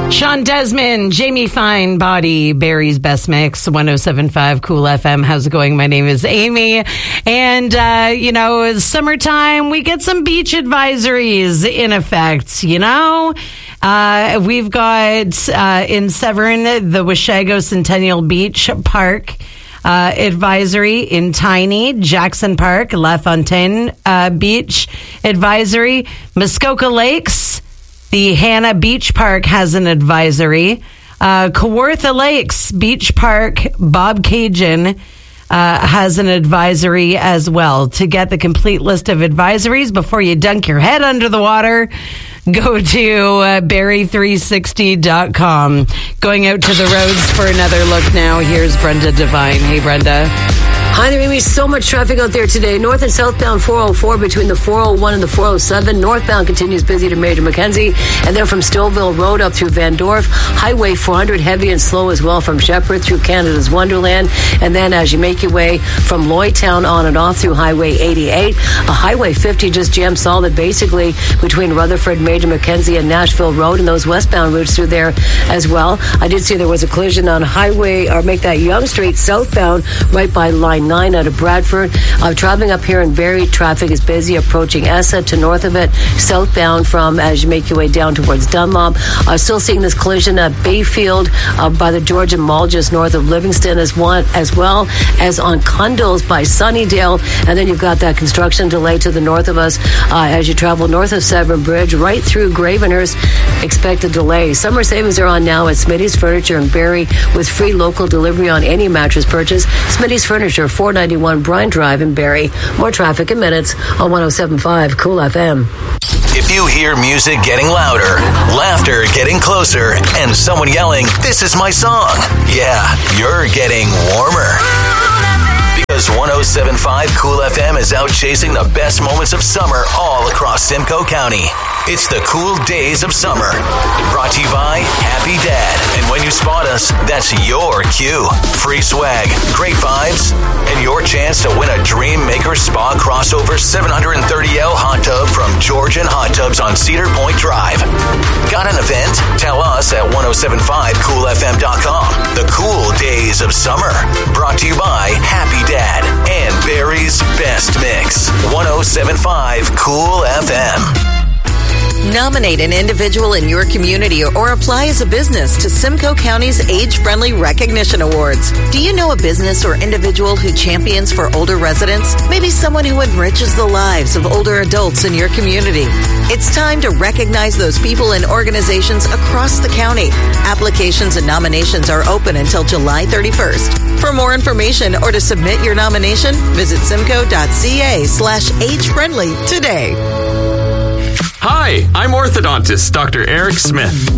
Sean Desmond, Jamie Fine Body, Barry's Best Mix, 107.5 Cool FM. How's it going? My name is Amy. And, it's summertime. We get some beach advisories in effect, We've got in Severn, the Washago Centennial Beach Park advisory. In Tiny, Jackson Park, La Fontaine Beach advisory. Muskoka Lakes, the Hannah Beach Park has an advisory. Kawartha Lakes Beach Park, Bob Cajun has an advisory as well. To get the complete list of advisories before you dunk your head under the water, go to Barry360.com. Going out to the roads for another look now. Here's Brenda Devine. Hey, Brenda. Hi there, Amy. So much traffic out there today. North and southbound 404 between the 401 and the 407. Northbound continues busy to Major Mackenzie. And then from Stouffville Road up through Van Dorp. Highway 400 heavy and slow as well from Shepherd through Canada's Wonderland. And then as you make your way from Lloydtown on and off through Highway 88. Highway 50 just jammed solid basically between Rutherford, Major Mackenzie and Nashville Road and those westbound routes through there as well. I did see there was a collision on make that Yonge Street southbound right by Line 9 out of Bradford. Traveling up here in Barrie, traffic is busy approaching Essa to north of it, southbound from as you make your way down towards Dunlop. Still seeing this collision at Bayfield by the Georgian Mall just north of Livingston as well as on Cundles by Sunnydale. And then you've got that construction delay to the north of us as you travel north of Severn Bridge right through Gravenhurst. Expect a delay. Summer savings are on now at Smitty's Furniture in Barrie with free local delivery on any mattress purchase. Smitty's Furniture, 491 Bryant Drive in Barrie. More traffic in minutes on 107.5 Cool FM. If you hear music getting louder, laughter getting closer, and someone yelling, "This is my song," yeah, you're getting warmer. Because 107.5 Cool FM is out chasing the best moments of summer all across Simcoe County. It's the cool days of summer. Brought to you by Happy Dad. And when you spot us, that's your cue. Free swag, great vibes, and your chance to win a Dream Maker Spa crossover 730L hot tub from Georgian Hot Tubs on Cedar Point Drive. Got an event? Tell us at 1075coolfm.com. The cool days of summer. Brought to you by Happy Dad and Barry's Best Mix. 107.5 Cool FM. Nominate an individual in your community or apply as a business to Simcoe County's Age-Friendly Recognition Awards. Do you know a business or individual who champions for older residents? Maybe someone who enriches the lives of older adults in your community. It's time to recognize those people and organizations across the county. Applications and nominations are open until July 31st. For more information or to submit your nomination, visit simcoe.ca/agefriendly today. Hi, I'm orthodontist Dr. Eric Smith.